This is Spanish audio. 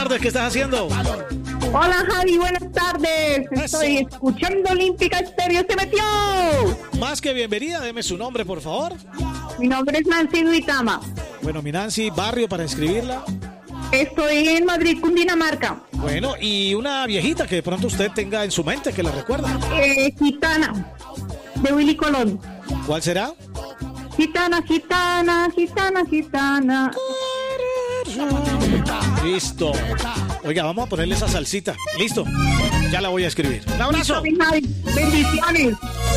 tardes, ¿qué estás haciendo? Hola Javi, buenas tardes. Estoy escuchando Olímpica Estéreo. ¡Se metió! Más que bienvenida, deme su nombre, por favor. Mi nombre es Nancy Duitama. Bueno, mi Nancy, barrio para inscribirla. Estoy en Madrid, Cundinamarca. Bueno, y una viejita que de pronto usted tenga en su mente que la recuerda. Gitana, de Willy Colón. ¿Cuál será? Gitana, gitana, gitana, gitana. Listo. Oiga, vamos a ponerle esa salsita. Listo. Ya la voy a escribir. Un abrazo. Bendiciones.